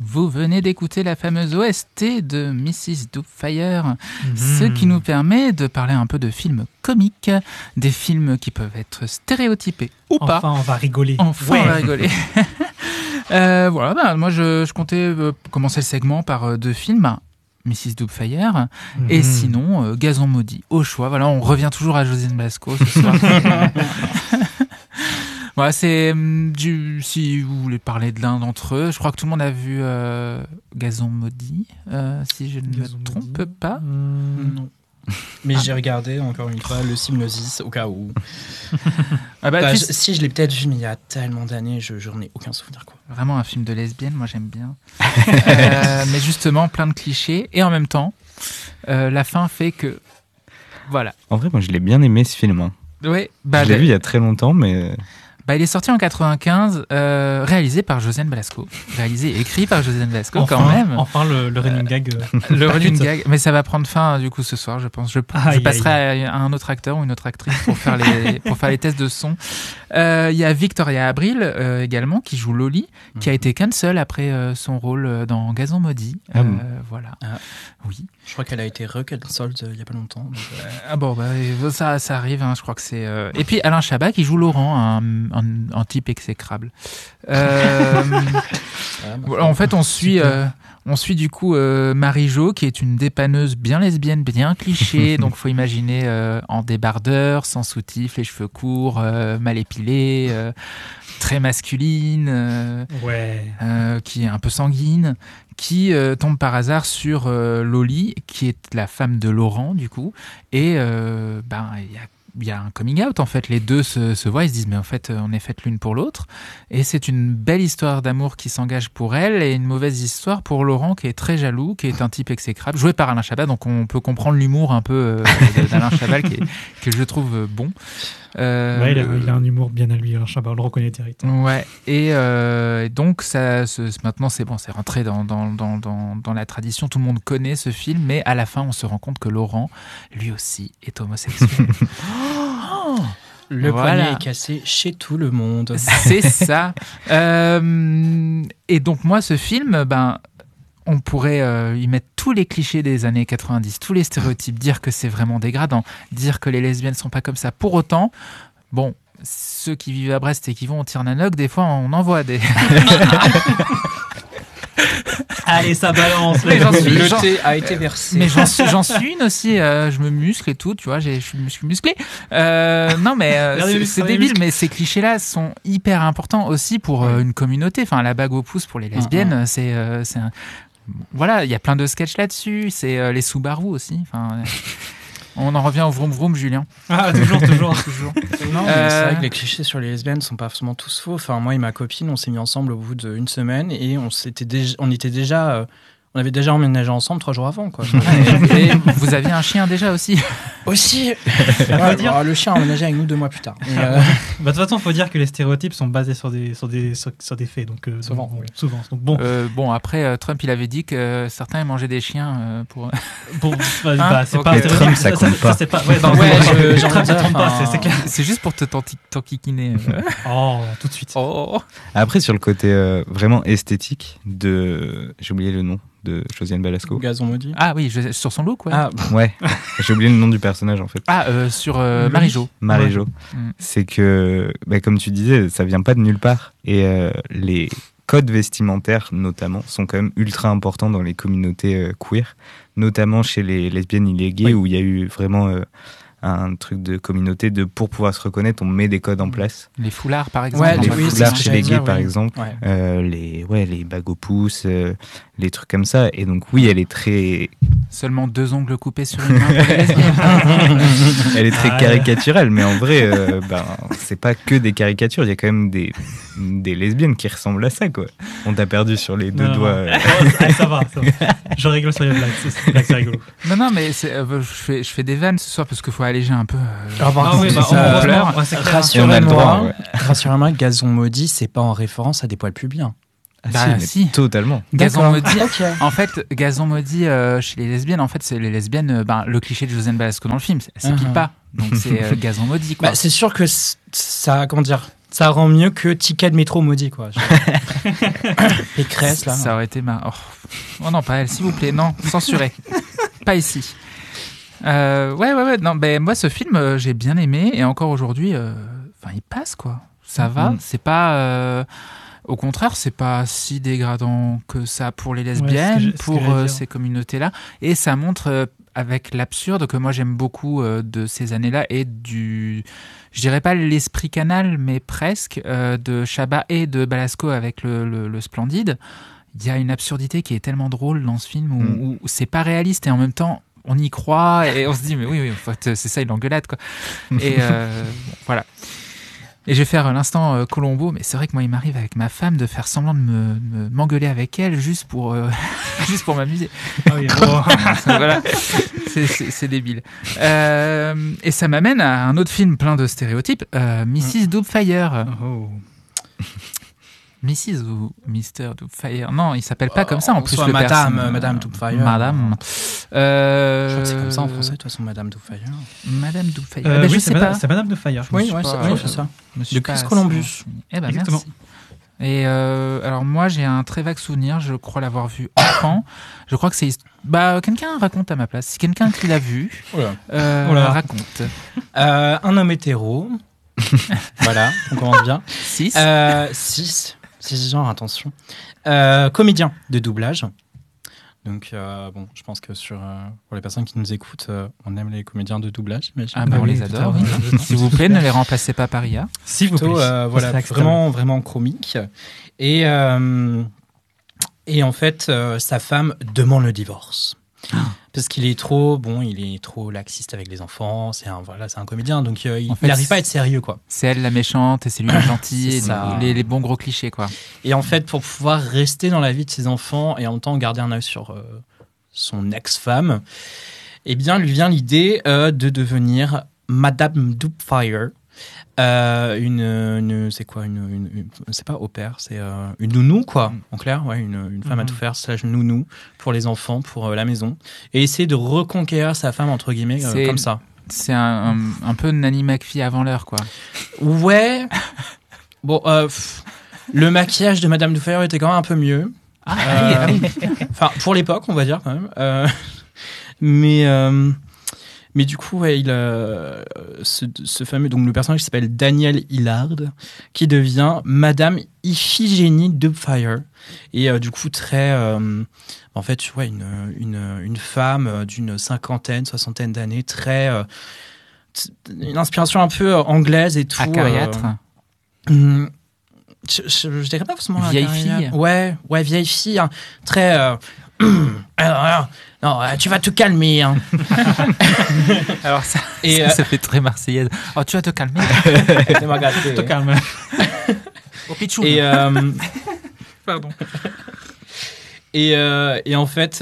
Vous venez d'écouter la fameuse OST de Mrs. Doubtfire, ce qui nous permet de parler un peu de films comiques, des films qui peuvent être stéréotypés ou pas. Enfin, on va rigoler. On va rigoler. Voilà, moi je comptais commencer le segment par deux films. Mrs. Doubtfire et sinon Gazon maudit au choix. Voilà, on revient toujours à Josiane Balasco ce soir. Voilà, c'est si vous voulez parler de l'un d'entre eux, je crois que tout le monde a vu Gazon maudit, si je ne me trompe pas. Non. Mais j'ai regardé encore une fois le Symbiosis au cas où. Si je l'ai peut-être vu, mais il y a tellement d'années, je n'en ai aucun souvenir, quoi. Vraiment un film de lesbienne, moi j'aime bien. Mais justement, plein de clichés et en même temps, la fin fait que voilà. En vrai, moi je l'ai bien aimé ce film. Hein. Ouais, je l'ai vu il y a très longtemps, mais. Il est sorti en 95, réalisé par Josiane Balasco. Réalisé et écrit par Josiane Balasco, quand même. Enfin, le running gag. Le running gag. Mais ça va prendre fin, du coup, ce soir, je pense. Je passerai à un autre acteur ou une autre actrice pour faire les tests de son. Il y a Victoria Abril, également, qui joue Loli, qui a été cancel après son rôle dans Gazon maudit. Voilà. Oui. Je crois qu'elle a été re-cancelled il n'y a pas longtemps. Ça arrive, hein, je crois que c'est... Et puis Alain Chabat qui joue Laurent, un type exécrable. En fait, on suit du coup Marie-Jo, qui est une dépanneuse bien lesbienne, bien cliché. Donc, faut imaginer en débardeur, sans soutif, les cheveux courts, mal épilés, très masculine, qui est un peu sanguine, qui tombe par hasard sur Loli, qui est la femme de Laurent, du coup. Et il y a un coming out, en fait. Les deux se voient, ils se disent, mais en fait, on est faites l'une pour l'autre. Et c'est une belle histoire d'amour qui s'engage pour elle et une mauvaise histoire pour Laurent, qui est très jaloux, qui est un type exécrable, joué par Alain Chabat. Donc, on peut comprendre l'humour un peu d'Alain Chabat, que je trouve bon. Il a un humour bien à lui, Alain Chabat, on le reconnaît direct. Ouais, et donc, maintenant, c'est bon, c'est rentré dans la tradition. Tout le monde connaît ce film, mais à la fin, on se rend compte que Laurent, lui aussi, est homosexuel. Le poignet est cassé chez tout le monde. C'est ça. Et donc, moi, ce film, on pourrait y mettre tous les clichés des années 90, tous les stéréotypes, dire que c'est vraiment dégradant, dire que les lesbiennes sont pas comme ça. Pour autant, bon, ceux qui vivent à Brest et qui vont au Tirnanoc, des fois, on en voit des... Allez, ça balance. Le thé a été versé. Mais j'en suis une aussi. Je me muscle et tout, tu vois. Je suis musclé. Non, mais c'est débile. Mais ces clichés-là sont hyper importants aussi pour une communauté. Enfin, la bague au pouce pour les lesbiennes, c'est un... Voilà, il y a plein de sketchs là-dessus. C'est les Subaru aussi. Enfin. On en revient au vroom vroom, Julien. Ah, toujours. Non, mais c'est vrai que les clichés sur les lesbiennes sont pas forcément tous faux. Enfin, moi et ma copine, on s'est mis ensemble au bout d'une semaine et on avait déjà emménagé ensemble 3 jours avant, quoi. Et vous aviez un chien déjà aussi. Aussi. Le chien a emménagé avec nous 2 mois plus tard. De toute façon, il faut dire que les stéréotypes sont basés sur des faits. Donc, souvent. Donc, bon. Bon, après, Trump, il avait dit que certains mangeaient des chiens pour... c'est pas... Trump, ça compte pas. C'est pas... Trump, ça compte pas, c'est clair. C'est juste pour te t'enquiquiner. Tout de suite. Après, sur le côté vraiment esthétique j'ai oublié le nom de Josiane Balasco. Gazon maudit. Ah oui, sur son look, ouais. Ah, ouais. J'ai oublié le nom du personnage, en fait. Sur Marie-Jo. Marie-Jo. C'est que, comme tu disais, ça vient pas de nulle part. Et les codes vestimentaires, notamment, sont quand même ultra importants dans les communautés queer, notamment chez les lesbiennes et les gays, où il y a eu vraiment... un truc de communauté pour pouvoir se reconnaître, on met des codes en place. Les foulards, par exemple. Les foulards chez les gays, par exemple. Les bagues au pouce, les trucs comme ça. Et donc, oui, elle est très... Seulement 2 ongles coupés sur une main pour les lesbiennes. Elle est très caricaturelle, mais en vrai, c'est pas que des caricatures. Il y a quand même des lesbiennes qui ressemblent à ça, quoi. On t'a perdu sur les 2 doigts. Ça va. Je rigole sur les blagues. C'est rigolo. Non, mais je fais des vannes ce soir parce qu'il faut alléger un peu. Rassurez-moi, Gazon maudit, c'est pas en référence à des poils pubiens. Si. Totalement. Gazon maudit. Okay. En fait, Gazon maudit chez les lesbiennes, en fait, c'est les lesbiennes. Le cliché de Josiane Balasco dans le film, c'est pipa. Donc c'est Gazon maudit, quoi. C'est sûr que ça, comment dire, ça rend mieux que Ticket de métro maudit, quoi. Pécresse, là. Ça aurait été oh non, pas elle, s'il vous plaît. Non, censurez. Pas ici. Ouais. Non, moi, ce film, j'ai bien aimé. Et encore aujourd'hui, il passe, quoi. Ça va. C'est pas... Au contraire, c'est pas si dégradant que ça pour les lesbiennes, pour ces communautés-là. Et ça montre, avec l'absurde, que moi j'aime beaucoup de ces années-là, et je dirais pas l'esprit canal, mais presque, de Chabat et de Balasco avec le Splendide. Il y a une absurdité qui est tellement drôle dans ce film, où c'est pas réaliste, et en même temps, on y croit, et on se dit, mais oui, en fait, c'est ça, une engueulade, quoi. Et voilà. Et je vais faire l'instant Colombo, mais c'est vrai que moi, il m'arrive avec ma femme de faire semblant de m'engueuler avec elle juste pour m'amuser. Ah oui, voilà, c'est débile. Et ça m'amène à un autre film plein de stéréotypes, Mrs. Doubtfire. Oh. Mrs. ou Mr. Doubtfire. Non, il s'appelle pas comme ça en plus. Soit le Madame Doubtfire. Madame. Je crois que c'est comme ça en français, de toute façon, Madame Doubtfire. Madame Doubtfire. Oui, je sais pas. C'est Madame Doubtfire. Oui, c'est ça. De Chris Columbus. Merci. Et alors moi, j'ai un très vague souvenir. Je crois l'avoir vu enfant. Je crois que c'est... quelqu'un raconte à ma place. Si quelqu'un qui l'a vu, raconte. Un homme hétéro. Voilà, on commence bien. 6. 6 genres, attention. Comédien de doublage. Donc, je pense que pour les personnes qui nous écoutent, on aime les comédiens de doublage. On les adore. Oui. S'il vous plaît, ne les remplacez pas par IA. S'il vous plaît. Voilà, vraiment comique. Et en fait, sa femme demande le divorce. Parce qu'il est trop laxiste avec les enfants. C'est un comédien, donc il n'arrive pas à être sérieux, quoi. C'est elle la méchante et c'est lui le gentil, et les bons gros clichés, quoi. Et en fait, pour pouvoir rester dans la vie de ses enfants et en même temps garder un œil sur son ex-femme, eh bien, lui vient l'idée de devenir Madame Doubtfire. C'est quoi c'est pas au pair, c'est une nounou, quoi, en clair, une femme à tout faire / nounou pour les enfants, pour la maison, et essayer de reconquérir sa femme, entre guillemets, comme ça. C'est un peu Nanny McPhee avant l'heure, quoi. Ouais. Bon, le maquillage de Madame Doubtfire était quand même un peu mieux. Enfin, pour l'époque, on va dire, quand même. Mais du coup, ce fameux, donc le personnage qui s'appelle Daniel Hillard, qui devient Madame Iphigénie Doubtfire, et du coup en fait, tu vois, une femme d'une 50aine, 60aine d'années, une inspiration un peu anglaise et tout. Acariâtre. Je dirais pas forcément vieille fille. Ouais, vieille fille, hein, très. Non, tu vas te calmer. Hein. Alors ça fait très marseillaise. Oh, tu vas te calmer. Te calme. Oh, pichou. Et pardon. Et en fait,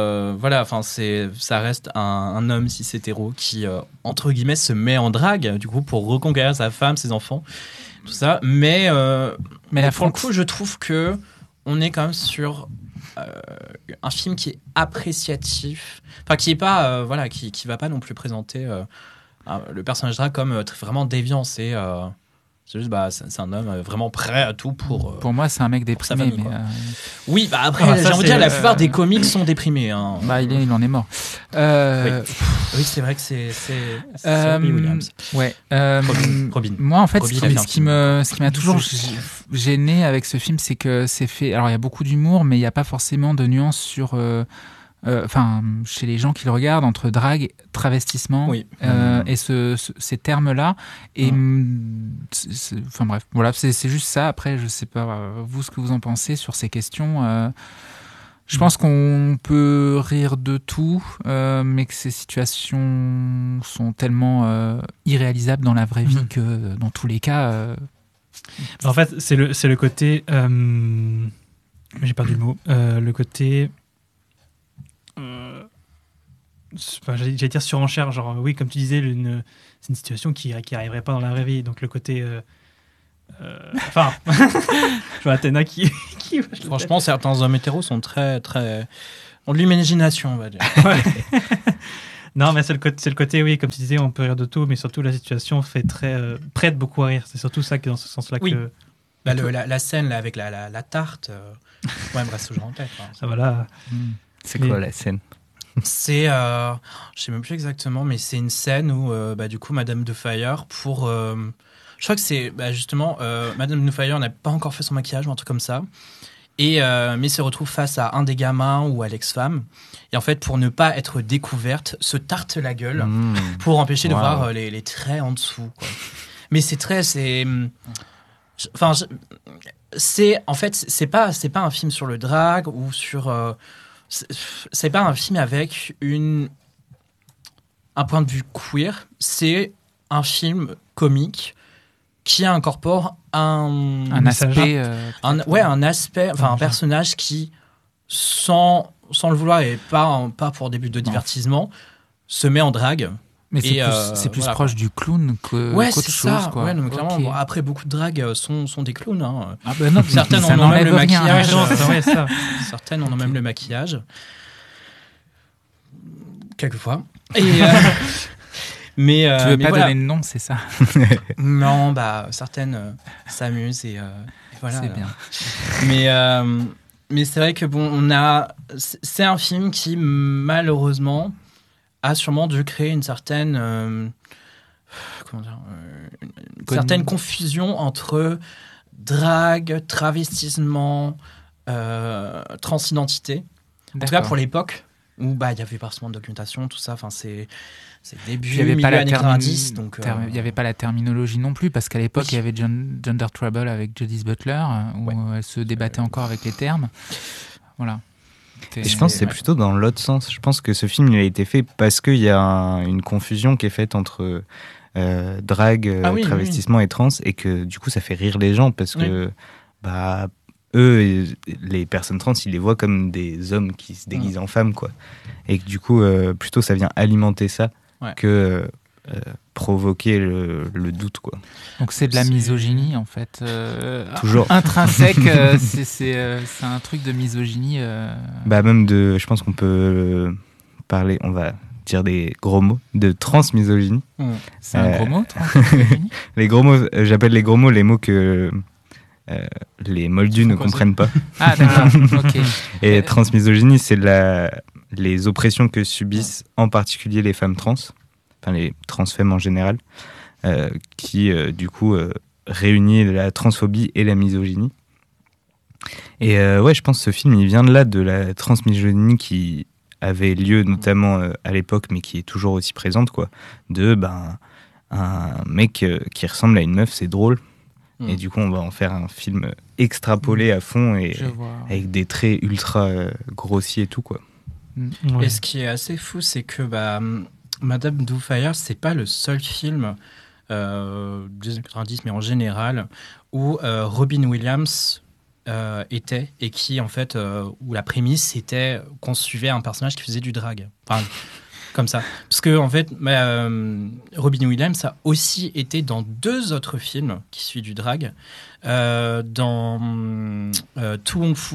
ça reste un homme cis hétéro qui, entre guillemets, se met en drague, du coup, pour reconquérir sa femme, ses enfants, tout ça. Mais pour le coup, je trouve que on est quand même sur un film qui est appréciatif, enfin qui est pas qui va pas non plus présenter le personnage drag comme vraiment déviant. C'est juste c'est un homme vraiment prêt à tout pour moi c'est un mec déprimé, famille, oui, après j'ai envie de dire la plupart des comiques sont déprimés, hein. Il en est mort. Oui, c'est vrai que c'est Robbie Williams. Ouais. Robin. Moi, en fait, ce qui m'a toujours gêné avec ce film, c'est que c'est fait. Alors, il y a beaucoup d'humour, mais il n'y a pas forcément de nuances sur. Chez les gens qui le regardent, entre drague, travestissement, et ces termes-là. Et bref, voilà, c'est juste ça. Après, je sais pas, vous, ce que vous en pensez sur ces questions. Je pense qu'on peut rire de tout, mais que ces situations sont tellement irréalisables dans la vraie vie que dans tous les cas... En fait, c'est le côté... j'ai perdu le mot. Le côté... j'allais dire surenchère, genre oui, comme tu disais, c'est une situation qui arriverait pas dans la vraie vie. Donc le côté... je vois Athéna qui franchement, certains hommes hétéros sont très ont de l'imagination, on va dire. Ouais. Non, mais c'est le côté, oui, comme tu disais, on peut rire de tout, mais surtout la situation fait prête beaucoup à rire. C'est surtout ça qui est dans ce sens-là que La scène là, avec la tarte, ouais, me reste toujours en tête. Ça va là. C'est Mais- quoi la scène? C'est, je sais même plus exactement, mais c'est une scène où, du coup, Madame Doubtfire, je crois que c'est justement, Madame Doubtfire n'a pas encore fait son maquillage ou un truc comme ça, mais se retrouve face à un des gamins ou à l'ex-femme, et en fait, pour ne pas être découverte, se tarte la gueule pour empêcher de Wow. voir les traits en dessous, quoi. Mais ces traits, c'est pas un film sur le drag ou sur c'est pas un film avec un point de vue queer, c'est un film comique qui incorpore un message. aspect. un aspect, enfin un personnage qui sans le vouloir et pas pour des buts de divertissement se met en drague. Mais c'est Et, plus, c'est plus voilà, proche du clown qu'autre Ouais, c'est chose. ça. Quoi. Ouais, non, mais clairement, Ok. bon, après beaucoup de dragues sont des clowns. Hein. Ah bah non, Certaines ça en ont même n'enlève le rien. maquillage. Non, c'est vrai, ça. Certaines en ont même le maquillage. Quelquefois. Mais Tu veux mais pas voilà. donner de nom, c'est ça. Non, certaines s'amusent et voilà. C'est bien. Mais c'est vrai que bon, c'est un film qui malheureusement a sûrement dû créer une certaine certaine confusion entre drague, travestissement, transidentité. En tout cas pour l'époque où il y avait pas forcément de documentation, tout ça. Enfin c'est début Puis il n'y avait, milieu pas la années 90, donc il y avait pas la terminologie non plus, parce qu'à l'époque, Oui. il y avait Gender Trouble avec Judith Butler, où Ouais. elle se débattait encore avec les termes. Voilà. Et je pense que c'est ouais. plutôt dans l'autre sens. Je pense que ce film il a été fait parce qu'il y a une confusion qui est faite entre drague, Ah oui, travestissement et trans, et que du coup ça fait rire les gens parce que eux, les personnes trans, ils les voient comme des hommes qui se déguisent en femmes, quoi. Et que du coup, plutôt ça vient alimenter ça que provoquer le doute, quoi. Donc c'est de la misogynie, en fait. Toujours. Intrinsèque, c'est un truc de misogynie. Même je pense qu'on peut parler, on va dire des gros mots, de transmisogynie. C'est un gros mot, transmisogynie. Les gros mots, j'appelle les gros mots les mots que les moldus ne comprennent pas. Ah d'accord, ok. Et transmisogynie, c'est les oppressions que subissent en particulier les femmes trans, enfin les transfemmes en général, qui du coup réunit la transphobie et la misogynie. Et je pense que ce film, il vient de là, de la transmisogynie qui avait lieu notamment à l'époque, mais qui est toujours aussi présente, quoi. Un mec qui ressemble à une meuf, c'est drôle. Et du coup, on va en faire un film extrapolé à fond et Je vois. avec des traits ultra grossiers et tout, quoi. Ouais. Et ce qui est assez fou, c'est que Madame Doubtfire, c'est pas le seul film des années 90, mais en général, où Robin Williams était, et qui, en fait, où la prémisse, c'était qu'on suivait un personnage qui faisait du drag. Enfin, comme ça. Parce que, en fait, Robin Williams a aussi été dans 2 autres films qui suivent du drag. Dans To Wong Fu,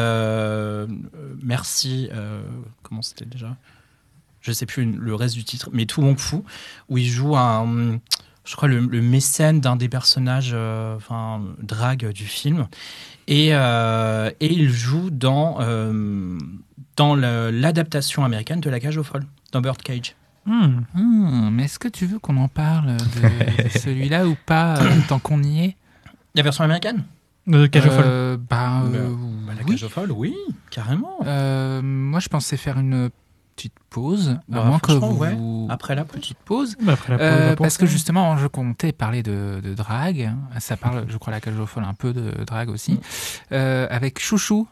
merci, comment c'était déjà ? Je sais plus le reste du titre, mais To Wong Fu, où il joue je crois, le mécène d'un des personnages drag du film. Et il joue dans l'adaptation américaine de La Cage aux folles, dans Birdcage. Mais est-ce que tu veux qu'on en parle de celui-là ou pas, tant qu'on y est? La version américaine De Cage aux folles. La Oui. Cage aux folles, oui, carrément. Moi, je pensais faire une petite pause, à Bah, moins que franchement, vous... ouais. Après la pause. Petite pause. Après la pause, on va Parce penser. que justement, je comptais parler de drague. Ça parle, je crois, La Cage aux folles, un peu de drague aussi. Avec Chouchou.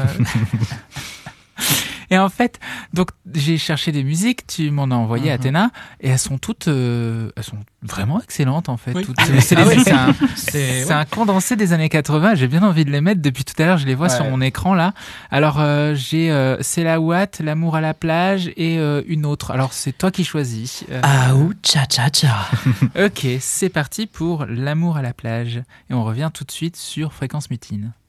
Et en fait, donc j'ai cherché des musiques, tu m'en as envoyé, Athéna, et elles sont toutes, elles sont vraiment excellentes en fait. Oui. Toutes. Ah oui. C'est un condensé des années 80. J'ai bien envie de les mettre depuis tout à l'heure. Je les vois sur mon écran là. Alors j'ai C'est la Ouate, L'amour à la plage et une autre. Alors c'est toi qui choisis. Aou, cha cha cha. Ok, c'est parti pour L'amour à la plage et on revient tout de suite sur Fréquence Mutine.